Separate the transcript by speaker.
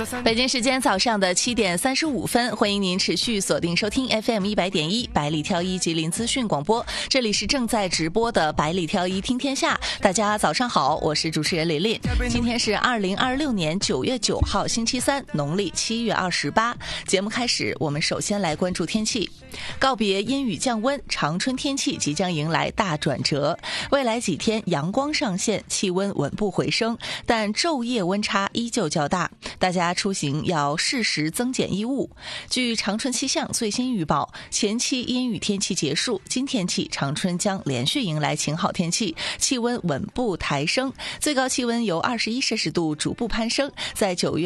Speaker 1: 北京时间早上的7点35分，欢迎您持续锁定收听 FM 100.1百里挑一吉林资讯广播，这里是正在直播的百里挑一听天下。大家早上好，我是主持人琳琳。今天是2026年9月9号星期三，农历7月28。节目开始，我们首先来关注天气。告别阴雨降温，长春天气即将迎来大转折。未来几天阳光上现，气温稳步回升，但昼夜温差依旧较大，大家出行要适时增减衣物。据长春气象最新预报，前期阴雨天气结束，今天起长春将连续迎来晴好天气，气温稳步抬升，最高气温由21摄氏度逐步攀升，在9月